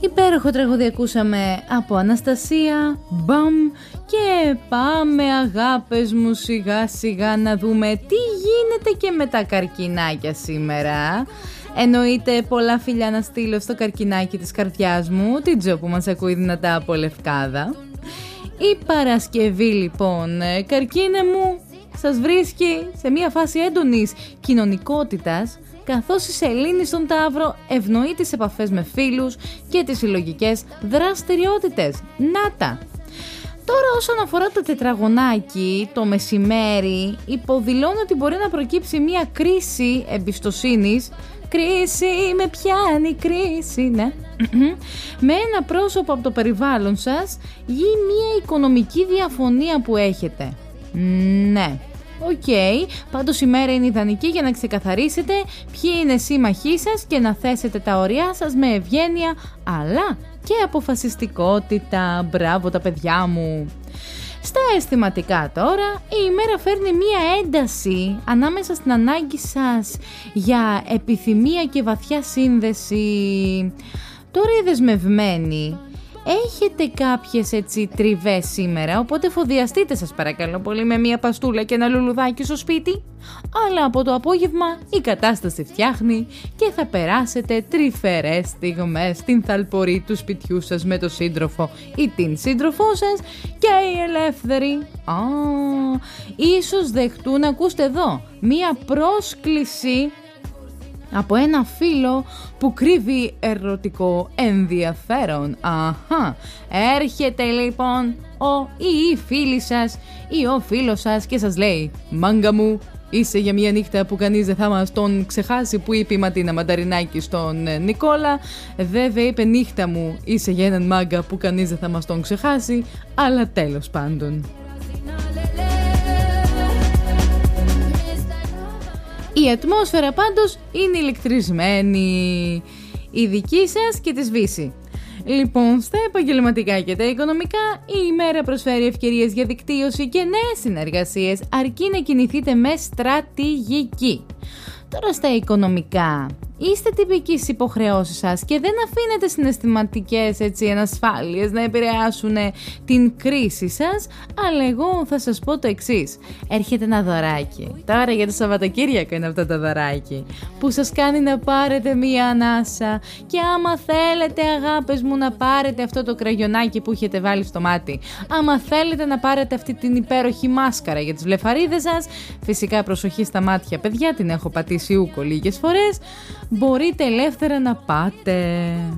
Υπέροχο τραγούδι ακούσαμε από Αναστασία, μπαμ, και πάμε αγάπες μου σιγά σιγά να δούμε τι γίνεται και με τα καρκινάκια σήμερα. Εννοείται πολλά φιλιά να στείλω στο καρκινάκι της καρδιάς μου, την Τζο που μας ακούει δυνατά από Λευκάδα. Η Παρασκευή λοιπόν, καρκίνε μου, σας βρίσκει σε μια φάση έντονης κοινωνικότητας, καθώς η σελήνη στον Ταύρο ευνοεί τις επαφές με φίλους και τις συλλογικές δραστηριότητες. Νάτα! Τώρα όσον αφορά το τετραγωνάκι, το μεσημέρι, υποδηλώνω ότι μπορεί να προκύψει μια κρίση εμπιστοσύνης. Κρίση, με πιάνει κρίση, ναι. Με ένα πρόσωπο από το περιβάλλον σας ή μια οικονομική διαφωνία που έχετε. Ναι. Οκ, πάντως η μέρα είναι ιδανική για να ξεκαθαρίσετε ποιοι είναι σύμμαχοί σας και να θέσετε τα ωριά σας με ευγένεια αλλά και αποφασιστικότητα. Μπράβο τα παιδιά μου. Στα αισθηματικά τώρα, η ημέρα φέρνει μία ένταση ανάμεσα στην ανάγκη σας για επιθυμία και βαθιά σύνδεση. Τώρα οι δεσμευμένοι έχετε κάποιες έτσι τριβές σήμερα, οπότε φοδιαστείτε σας παρακαλώ πολύ με μία παστούλα και ένα λουλουδάκι στο σπίτι. Αλλά από το απόγευμα η κατάσταση φτιάχνει και θα περάσετε τρυφερές στιγμές στην θαλπορή του σπιτιού σας με το σύντροφο ή την σύντροφό σας και οι ελεύθεροι. Ίσως δεχτούν, ακούστε εδώ, μία πρόσκληση από ένα φίλο που κρύβει ερωτικό ενδιαφέρον. Αχα, έρχεται λοιπόν ο ή η φίλη σας ή ο φίλος σας και σας λέει «Μάγκα μου, είσαι για μια νύχτα που κανείς δεν θα μας τον ξεχάσει», που είπε η Ματίνα Μανταρινάκη στον Νικόλα. Βέβαια είπε «Νύχτα μου, είσαι για έναν μάγκα που κανείς δεν θα μας τον ξεχάσει», αλλά τέλος πάντων. Η ατμόσφαιρα πάντως είναι ηλεκτρισμένη, η δική σας και τη σβήσει. Λοιπόν, στα επαγγελματικά και τα οικονομικά, η ημέρα προσφέρει ευκαιρίες για δικτύωση και νέες συνεργασίες, αρκεί να κινηθείτε με στρατηγική. Τώρα στα οικονομικά, είστε τυπικοί στις υποχρεώσεις σας και δεν αφήνετε συναισθηματικές ανασφάλειες να επηρεάσουν την κρίση σας, αλλά εγώ θα σας πω το εξής. Έρχεται ένα δωράκι. Τώρα για το Σαββατοκύριακο είναι αυτό το δωράκι που σας κάνει να πάρετε μία ανάσα και άμα θέλετε αγάπες μου να πάρετε αυτό το κραγιονάκι που έχετε βάλει στο μάτι, άμα θέλετε να πάρετε αυτή την υπέροχη μάσκαρα για τις βλεφαρίδες σας, φυσικά προσοχή στα μάτια παιδιά, την έχω πατήσει ούκο λίγες φορές, μπορείτε ελεύθερα να πάτε.